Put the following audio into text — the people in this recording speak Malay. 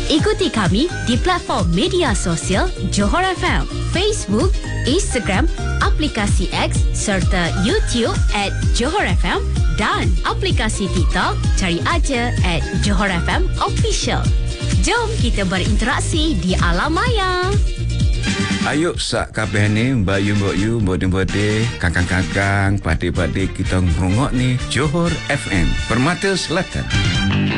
Ikuti kami di platform media sosial Johor FM, Facebook, Instagram, aplikasi X serta YouTube @Johor FM dan aplikasi TikTok cari aja @Johor FM Official. Jom kita berinteraksi di alam maya. Ayo sak kabeh ni bayu mbok yu bode-bode kakang-kakang pade-pade kita ngongok ni Johor FM Permata Selatan.